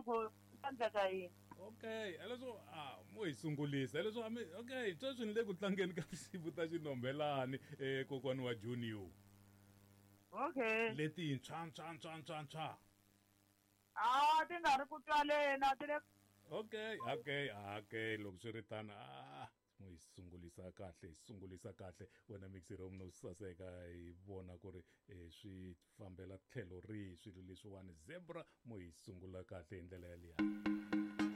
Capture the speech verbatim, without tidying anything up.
loko ta endleka yini. Okay, leswo ah mo hi sungulisa leswo ami okay sweswi ni le ku tlangeni ka tinsimu ta xinhombelani eh kokwani wa Junior. Okay. Leti ntshwa ntshwa ntshwa ntshwa ntshwa. Ah ti nga ri ku twalena ti le. Okay, okay, okay loko swi ri tano ah mo hi sungulisa kahle hi sungulisa kahle wena mixer umno saseka hi vona ku ri swi fambela tlhelo rihi swilo leswiwani Zebra mo hi sungula kahle hi ndlela ya liya.